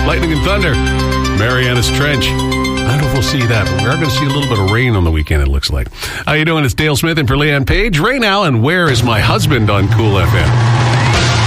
lightning and thunder. Marianas Trench. I don't know if we'll see that, but we are going to see a little bit of rain on the weekend, it looks like. How you doing? It's Dale Smith and for Leanne Page. Right now, and Where is My Husband on Cool FM?